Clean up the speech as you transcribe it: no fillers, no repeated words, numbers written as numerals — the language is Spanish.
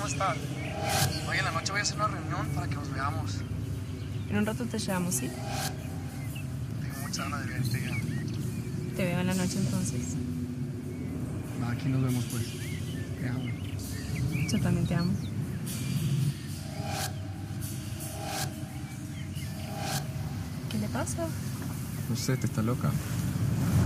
estar. Oye, en la noche voy a hacer una reunión para que nos veamos. En un rato te llevamos, ¿sí? Tengo mucha ganas de verte ya. Te veo en la noche entonces. Va, aquí nos vemos pues. Te amo. Yo también te amo. ¿Qué le pasa? No sé, te está loca.